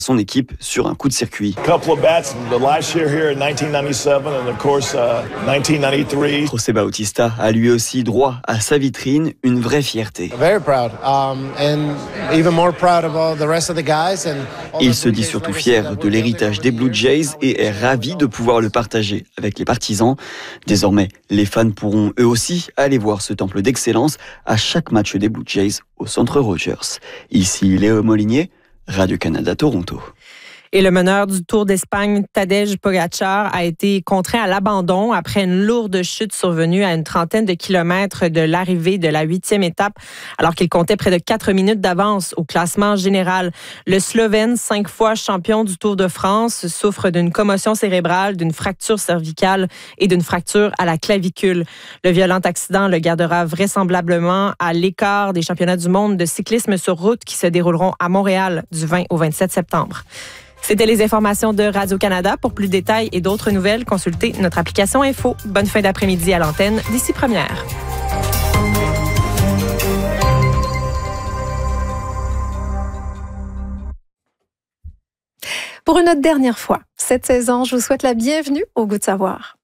son équipe sur un coup de circuit. José Bautista a lui aussi droit à sa vitrine, une vraie fierté. Il se dit surtout fier de l'héritage des Blue Jays et est ravi de pouvoir le partager avec les partisans. Désormais, les fans pourront eux aussi aller voir ce temple d'excellence à chaque match des Blue Jays au Centre Rogers. Ici Léo Molinier, Radio-Canada Toronto. Et le meneur du Tour d'Espagne, Tadej Pogačar, a été contraint à l'abandon après une lourde chute survenue à une trentaine de kilomètres de l'arrivée de la 8e étape, alors qu'il comptait près de 4 minutes d'avance au classement général. Le Slovène, 5 fois champion du Tour de France, souffre d'une commotion cérébrale, d'une fracture cervicale et d'une fracture à la clavicule. Le violent accident le gardera vraisemblablement à l'écart des championnats du monde de cyclisme sur route qui se dérouleront à Montréal du 20 au 27 septembre. C'était les informations de Radio-Canada. Pour plus de détails et d'autres nouvelles, consultez notre application Info. Bonne fin d'après-midi à l'antenne d'ici première. Pour une autre dernière fois, cette saison, je vous souhaite la bienvenue au Goût de savoir.